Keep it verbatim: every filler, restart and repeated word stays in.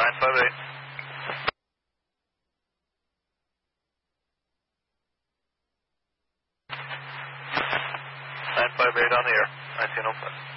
nine five eight. nine five eight on the air. nineteen oh five.